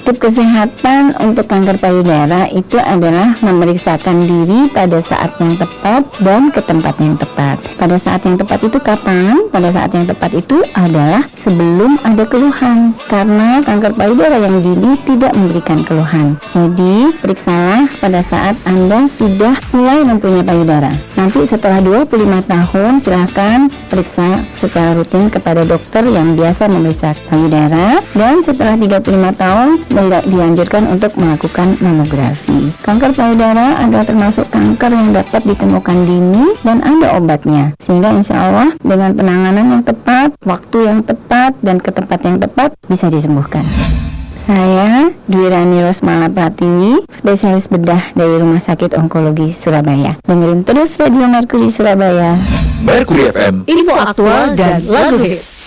Tip kesehatan untuk kanker payudara itu adalah memeriksakan diri pada saat yang tepat dan ke tempat yang tepat. Pada saat yang tepat itu kapan? Pada saat yang tepat itu adalah sebelum ada keluhan, karena kanker payudara yang dini tidak memberikan keluhan. Jadi periksalah pada saat Anda sudah mulai mempunyai payudara. Nanti setelah 25 tahun silahkan periksa secara rutin kepada dokter yang biasa memeriksa payudara, dan setelah 35 tahun dianjurkan untuk melakukan mamografi. Kanker payudara adalah termasuk kanker yang dapat ditemukan dini dan ada obatnya, sehingga insya Allah dengan penanganan yang tepat, waktu yang tepat, dan ke tempat yang tepat bisa disembuhkan. Saya Dwi Rani Rosmala Pratiwi, spesialis bedah dari Rumah Sakit Onkologi Surabaya. Dengerin terus Radio Mercury Surabaya. Mercury FM, info aktual dan lagu hits.